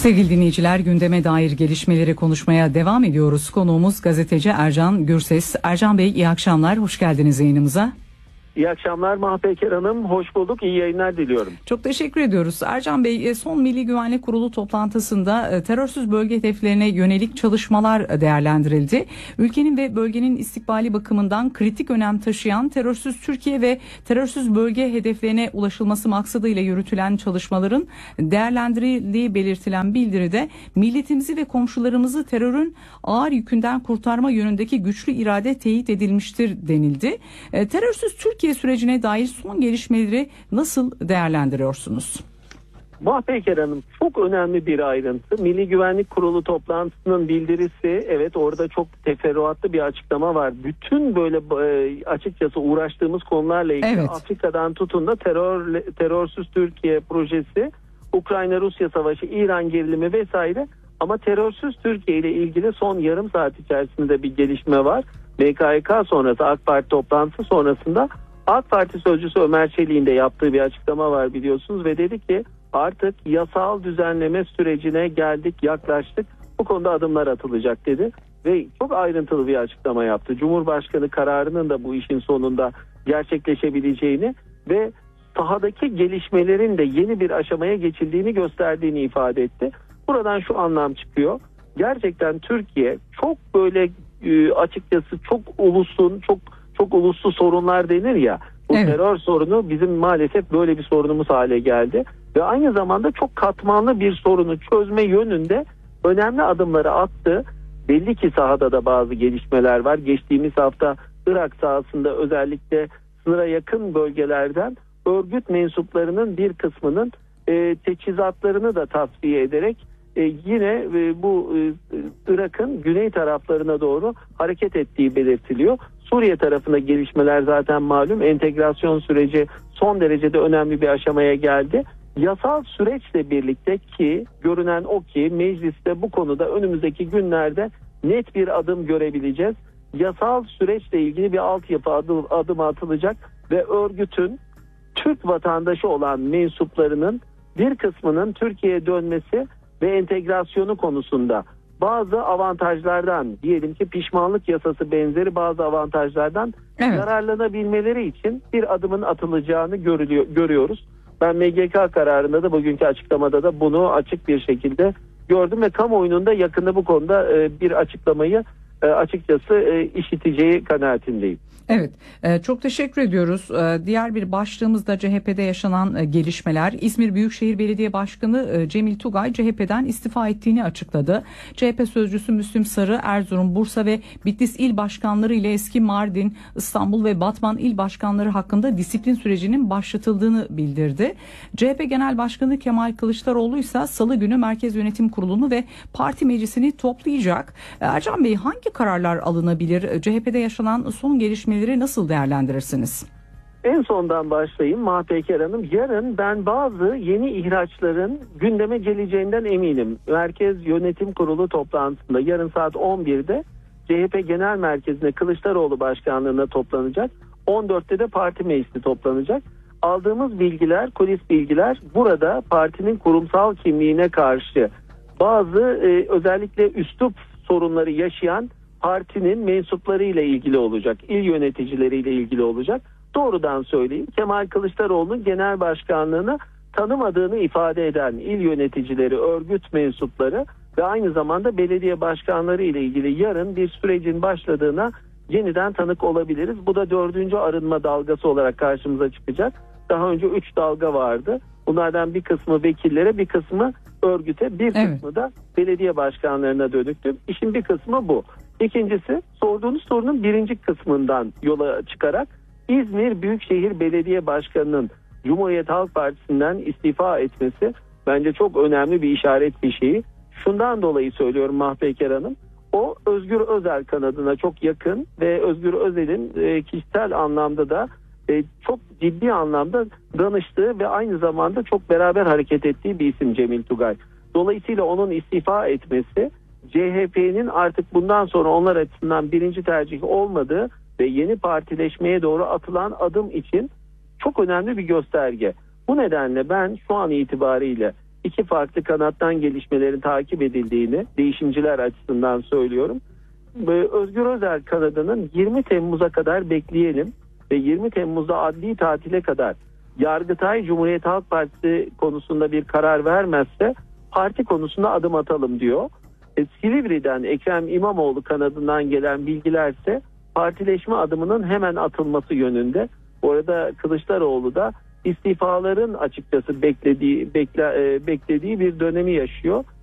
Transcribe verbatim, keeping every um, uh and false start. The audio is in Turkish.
Sevgili dinleyiciler, gündeme dair gelişmeleri konuşmaya devam ediyoruz. Konuğumuz gazeteci Ercan Gürses. Ercan Bey, iyi akşamlar, hoş geldiniz yayınımıza. İyi akşamlar Mahpeker Hanım, hoş bulduk, iyi yayınlar diliyorum. Çok teşekkür ediyoruz. Ercan Bey, son Milli Güvenlik Kurulu toplantısında terörsüz bölge hedeflerine yönelik çalışmalar değerlendirildi. Ülkenin ve bölgenin istikbali bakımından kritik önem taşıyan terörsüz Türkiye ve terörsüz bölge hedeflerine ulaşılması maksadıyla yürütülen çalışmaların değerlendirildiği belirtilen bildiride milletimizi ve komşularımızı terörün ağır yükünden kurtarma yönündeki güçlü irade teyit edilmiştir denildi. Terörsüz Türkiye Türkiye sürecine dair son gelişmeleri nasıl değerlendiriyorsunuz? Mahpeker Hanım, çok önemli bir ayrıntı. Milli Güvenlik Kurulu toplantısının bildirisi, evet orada çok teferruatlı bir açıklama var. Bütün böyle e, açıkçası uğraştığımız konularla ilgili, evet. Afrika'dan tutun da terör, terörsüz Türkiye projesi, Ukrayna-Rusya savaşı, İran gerilimi vesaire. Ama terörsüz Türkiye ile ilgili son yarım saat içerisinde bir gelişme var. M K Y K sonrası, AK Parti toplantısı sonrasında AK Parti sözcüsü Ömer Çelik'in de yaptığı bir açıklama var biliyorsunuz ve dedi ki artık yasal düzenleme sürecine geldik, yaklaştık, bu konuda adımlar atılacak dedi ve çok ayrıntılı bir açıklama yaptı. Cumhurbaşkanı kararının da bu işin sonunda gerçekleşebileceğini ve sahadaki gelişmelerin de yeni bir aşamaya geçildiğini gösterdiğini ifade etti. Buradan şu anlam çıkıyor. Gerçekten Türkiye çok böyle açıkçası çok ulusun, çok çok uluslu sorunlar denir ya. Bu evet. Terör sorunu bizim maalesef böyle bir sorunumuz hale geldi ve aynı zamanda çok katmanlı bir sorunu çözme yönünde önemli adımları attı. Belli ki sahada da bazı gelişmeler var. Geçtiğimiz hafta Irak sahasında özellikle sınıra yakın bölgelerden örgüt mensuplarının bir kısmının e, teçhizatlarını da tasfiye ederek Ee, yine e, bu e, Irak'ın güney taraflarına doğru hareket ettiği belirtiliyor. Suriye tarafında gelişmeler zaten malum. Entegrasyon süreci son derecede önemli bir aşamaya geldi. Yasal süreçle birlikte ki görünen o ki mecliste bu konuda önümüzdeki günlerde net bir adım görebileceğiz. Yasal süreçle ilgili bir altyapı adım, adım atılacak ve örgütün Türk vatandaşı olan mensuplarının bir kısmının Türkiye'ye dönmesi ve entegrasyonu konusunda bazı avantajlardan, diyelim ki pişmanlık yasası benzeri bazı avantajlardan evet. yararlanabilmeleri için bir adımın atılacağını görülüyor, görüyoruz. Ben M G K kararında da bugünkü açıklamada da bunu açık bir şekilde gördüm ve kamuoyunun da yakında bu konuda bir açıklamayı açıkçası işiteceği kanaatindeyim. Evet, çok teşekkür ediyoruz. Diğer bir başlığımız da C H P'de yaşanan gelişmeler. İzmir Büyükşehir Belediye Başkanı Cemil Tugay C H P'den istifa ettiğini açıkladı. C H P sözcüsü Müslüm Sarı, Erzurum, Bursa ve Bitlis il başkanları ile eski Mardin, İstanbul ve Batman il başkanları hakkında disiplin sürecinin başlatıldığını bildirdi. C H P Genel Başkanı Kemal Kılıçdaroğlu ise Salı günü Merkez Yönetim Kurulu'nu ve parti meclisini toplayacak. Ercan Bey, hangi kararlar alınabilir? C H P'de yaşanan son gelişmeleri nasıl değerlendirirsiniz? En sondan başlayayım Mahpeker Hanım. Yarın ben bazı yeni ihraçların gündeme geleceğinden eminim. Merkez Yönetim Kurulu toplantısında yarın saat on birde C H P Genel Merkezi'ne Kılıçdaroğlu başkanlığına toplanacak. on dörtte de parti meclisi toplanacak. Aldığımız bilgiler, kulis bilgiler burada partinin kurumsal kimliğine karşı bazı e, özellikle üslup sorunları yaşayan partinin mensuplarıyla ilgili olacak, il yöneticileriyle ilgili olacak. Doğrudan söyleyeyim, Kemal Kılıçdaroğlu'nun genel başkanlığını tanımadığını ifade eden il yöneticileri, örgüt mensupları ve aynı zamanda belediye başkanları ile ilgili yarın bir sürecin başladığına yeniden tanık olabiliriz. Bu da dördüncü arınma dalgası olarak karşımıza çıkacak. Daha önce üç dalga vardı. Bunlardan bir kısmı vekillere, bir kısmı örgüte, bir kısmı evet. da belediye başkanlarına dönüktü. İşin bir kısmı bu. İkincisi, sorduğunuz sorunun birinci kısmından yola çıkarak İzmir Büyükşehir Belediye Başkanı'nın Cumhuriyet Halk Partisi'nden istifa etmesi bence çok önemli bir işaret bir şeyi. Şundan dolayı söylüyorum Mahpeker Hanım, o Özgür Özel kanadına çok yakın ve Özgür Özel'in e, kişisel anlamda da e, çok ciddi anlamda danıştığı ve aynı zamanda çok beraber hareket ettiği bir isim Cemil Tugay. Dolayısıyla onun istifa etmesi C H P'nin artık bundan sonra onlar açısından birinci tercih olmadığı ve yeni partileşmeye doğru atılan adım için çok önemli bir gösterge. Bu nedenle ben şu an itibariyle iki farklı kanattan gelişmelerin takip edildiğini, değişimciler açısından söylüyorum. Özgür Özel kanadının yirmi Temmuz'a kadar bekleyelim ve yirmi Temmuz'da adli tatile kadar Yargıtay Cumhuriyet Halk Partisi konusunda bir karar vermezse parti konusunda adım atalım diyor. E, Silivri'den Ekrem İmamoğlu kanadından gelen bilgilerse partileşme adımının hemen atılması yönünde. Bu arada Kılıçdaroğlu da istifaların açıkçası beklediği bekle, e, beklediği bir dönemi yaşıyor.